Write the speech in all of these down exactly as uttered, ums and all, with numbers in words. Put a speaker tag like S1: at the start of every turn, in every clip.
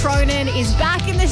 S1: Cronin is back in the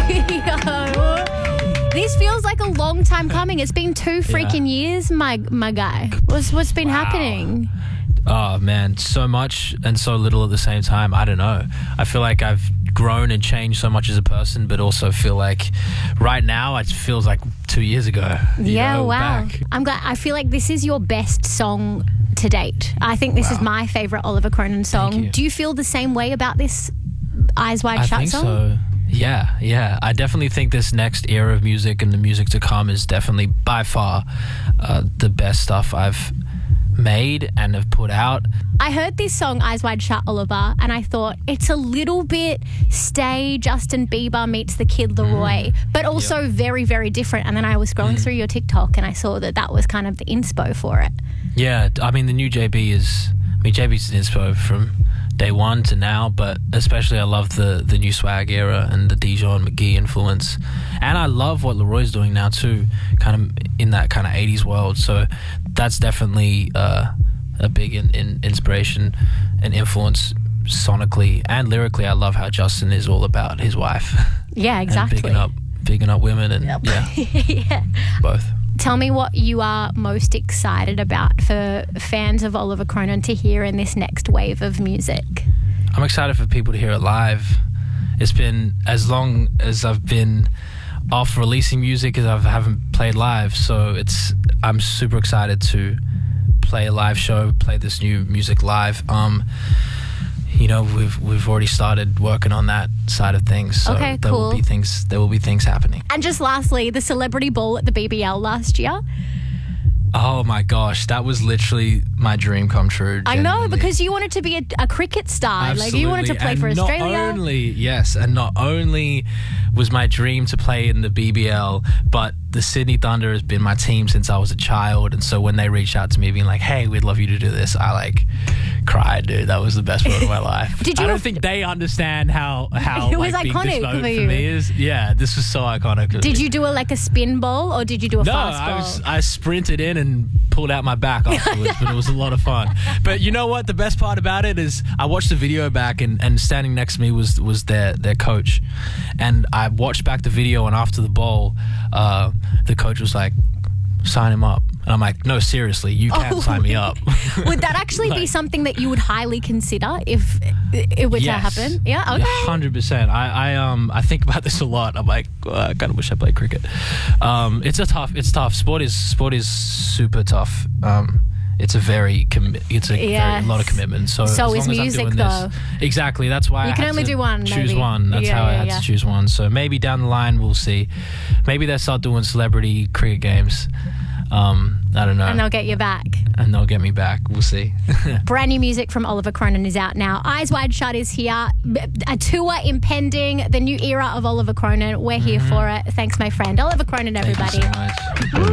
S1: studio. This feels like a long time coming. It's been two freaking yeah. years, my my guy. What's what's been wow. happening?
S2: Oh man, so much and so little at the same time. I don't know. I feel like I've grown and changed so much as a person, but also feel like right now it feels like two years ago.
S1: Yeah,
S2: know,
S1: wow.
S2: Back.
S1: I'm glad. I feel like this is your best song to date. I think this wow. is my favorite Oliver Cronin song.
S2: You.
S1: Do you feel the same way about this Eyes Wide
S2: I
S1: Shut
S2: think
S1: song?
S2: So. Yeah, yeah. I definitely think this next era of music and the music to come is definitely by far uh, the best stuff I've made and have put out.
S1: I heard this song Eyes Wide Shut, Oliver, and I thought it's a little bit stay Justin Bieber meets the Kid Laroi, mm. but also yep. very, very different. And then I was scrolling mm. through your TikTok and I saw that that was kind of the inspo for it.
S2: Yeah, I mean the new J B is, I mean J B's inspo from day one to now, but especially I love the the new swag era and the Dijon McGee influence, and I love what Leroy's doing now too, kind of in that kind of eighties world. So that's definitely uh, a big in, in inspiration and influence sonically and lyrically. I love how Justin is all about his wife.
S1: Yeah, exactly.
S2: And bigging up, bigging up women and yep. yeah,
S1: yeah,
S2: both.
S1: Tell me what you are most excited about for fans of Oliver Cronin to hear in this next wave of music.
S2: I'm excited for people to hear it live. It's been as long as I've been off releasing music as I haven't played live, so it's I'm super excited to play a live show, play this new music live. Um, you know, we've we've already started working on that side of things. So
S1: okay,
S2: there
S1: cool.
S2: will be things there will be things happening.
S1: And just lastly, the celebrity ball at the B B L last year.
S2: Oh my gosh, that was literally my dream come true.
S1: I
S2: genuinely.
S1: know, because you wanted to be a, a cricket star.
S2: Absolutely.
S1: Like you wanted to play
S2: and
S1: for Australia.
S2: Not only, yes, and not only was my dream to play in the B B L, but the Sydney Thunder has been my team since I was a child. And so when they reached out to me being like, hey, we'd love you to do this, I like cried, dude. That was the best part of my life.
S1: Did you
S2: I don't
S1: have...
S2: think they understand how, how
S1: it was
S2: like,
S1: iconic
S2: big this moment
S1: for,
S2: for me is. Yeah, this was so iconic.
S1: Did you do a, like a spin ball or did you do a
S2: no,
S1: fast ball?
S2: I, was, I sprinted in and pulled out my back afterwards, but it was a lot of fun. But you know what? The best part about it is I watched the video back and, and standing next to me was was their, their coach. And I watched back the video, and after the bowl, uh, the coach was like, sign him up. And I'm like, no, seriously, you can't oh. sign me up.
S1: Would that actually like, be something that you would highly consider if it were
S2: yes.
S1: to happen? Yeah, okay.
S2: one hundred percent. I, I um I think about this a lot. I'm like, oh, I kind of wish I played cricket. Um, it's a tough, it's tough. Sport is sport is super tough. Um, it's a very commi- it's a
S1: yes.
S2: very, lot of commitment. So,
S1: so
S2: as
S1: is
S2: long
S1: music
S2: as I'm doing
S1: though.
S2: This, exactly. That's why
S1: you
S2: I
S1: can
S2: had
S1: only
S2: to
S1: do one.
S2: Choose
S1: maybe.
S2: one. That's
S1: yeah,
S2: how
S1: yeah,
S2: I had
S1: yeah.
S2: to choose one. So maybe down the line we'll see. Maybe they'll start doing celebrity cricket games. Um, I don't know.
S1: And they'll get you back.
S2: And they'll get me back. We'll see.
S1: Brand new music from Oliver Cronin is out now. Eyes Wide Shut is here. A tour impending. The new era of Oliver Cronin. We're here mm-hmm. for it. Thanks, my friend. Oliver Cronin, everybody.
S2: Thank you so much.